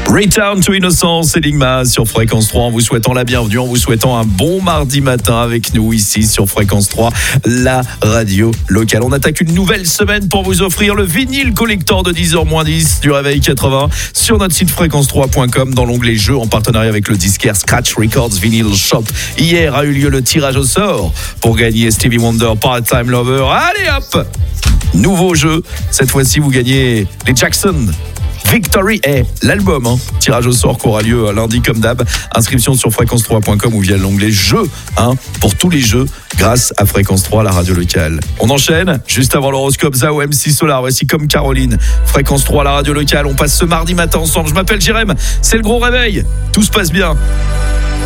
Return to Innocence, Enigma sur Fréquence 3 en vous souhaitant la bienvenue, en vous souhaitant un bon mardi matin avec nous ici sur Fréquence 3, la radio locale. On attaque une nouvelle semaine pour vous offrir le vinyle collector de 10h-10 du Réveil 80 sur notre site fréquence3.com dans l'onglet Jeux en partenariat avec le disquaire Scratch Records Vinyl Shop. Hier a eu lieu le tirage au sort pour gagner Stevie Wonder Part-Time Lover. Allez hop, nouveau jeu, cette fois-ci vous gagnez les Jackson Victory est l'album, tirage au sort qui aura lieu lundi comme d'hab. Inscription sur fréquence3.com ou via l'onglet Jeux pour tous les jeux grâce à Fréquence 3, la radio locale. On enchaîne juste avant l'horoscope Zao MC Solar. Voici Comme Caroline, Fréquence 3, la radio locale. On passe ce mardi matin ensemble. Je m'appelle Jérém, c'est le gros réveil. Tout se passe bien.